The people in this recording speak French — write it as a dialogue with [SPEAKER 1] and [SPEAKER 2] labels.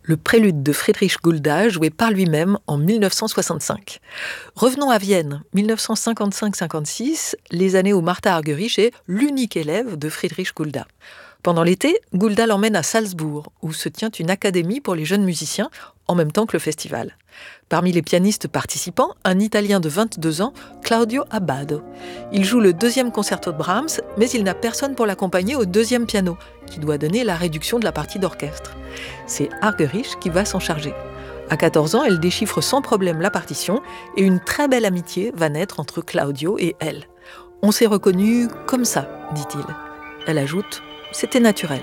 [SPEAKER 1] le prélude de Friedrich Gulda, joué par lui-même en 1965. Revenons à Vienne, 1955-56, les années où Martha Argerich est l'unique élève de Friedrich Gulda. Pendant l'été, Gulda l'emmène à Salzbourg, où se tient une académie pour les jeunes musiciens, en même temps que le festival. Parmi les pianistes participants, un Italien de 22 ans, Claudio Abbado. Il joue le 2e concerto de Brahms, mais il n'a personne pour l'accompagner au 2e piano, qui doit donner la réduction de la partie d'orchestre. C'est Argerich qui va s'en charger. À 14 ans, elle déchiffre sans problème la partition, et une très belle amitié va naître entre Claudio et elle. « On s'est reconnus comme ça », dit-il. Elle ajoute « C'était naturel ».